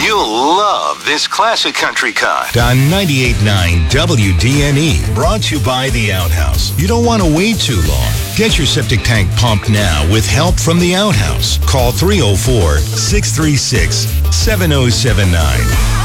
You'll love this classic country cut. On 98.9 WDNE, brought to you by The Outhouse. You don't want to wait too long. Get your septic tank pumped now with help from The Outhouse. Call 304-636-7079.